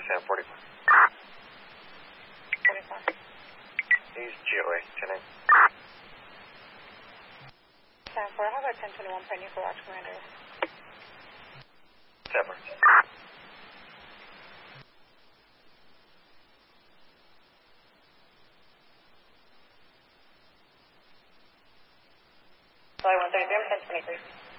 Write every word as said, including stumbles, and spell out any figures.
Sam forty-four. forty-four. He's G O A, ten eight. Sam four, how about ten twenty-one, pending for watch commander? Separate. Flight one thirty-three, ten twenty-three.